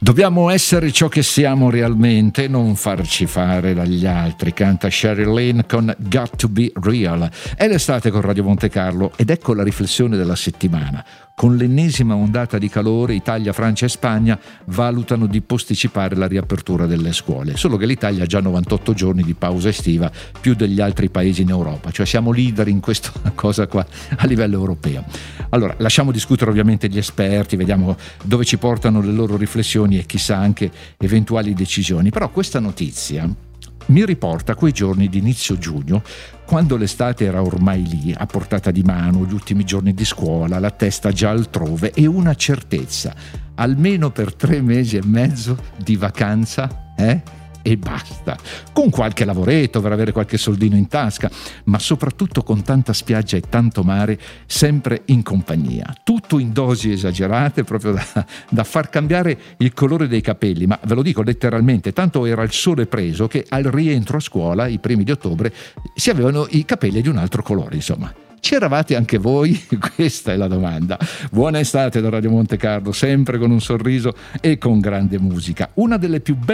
Dobbiamo essere ciò che siamo realmente, non farci fare dagli altri, canta Sheryl Lane con Got to Be Real. È l'estate con Radio Monte Carlo ed ecco la riflessione della settimana. Con l'ennesima ondata di calore, Italia, Francia e Spagna valutano di posticipare la riapertura delle scuole. Solo che l'Italia ha già 98 giorni di pausa estiva, più degli altri paesi in Europa. Cioè siamo leader in questa cosa qua a livello europeo. Allora, lasciamo discutere ovviamente gli esperti, vediamo dove ci portano le loro riflessioni e chissà anche eventuali decisioni. Però questa notizia mi riporta a quei giorni di inizio giugno, quando l'estate era ormai lì, a portata di mano, gli ultimi giorni di scuola, la testa già altrove e una certezza, almeno per 3 mesi e mezzo di vacanza, e basta, con qualche lavoretto per avere qualche soldino in tasca, ma soprattutto con tanta spiaggia e tanto mare, sempre in compagnia, tutto in dosi esagerate, proprio da far cambiare il colore dei capelli, ma ve lo dico letteralmente, tanto era il sole preso che al rientro a scuola, i primi di ottobre, si avevano i capelli di un altro colore, insomma. C'eravate anche voi? Questa è la domanda. Buona estate da Radio Monte Carlo, sempre con un sorriso e con grande musica. Una delle più belle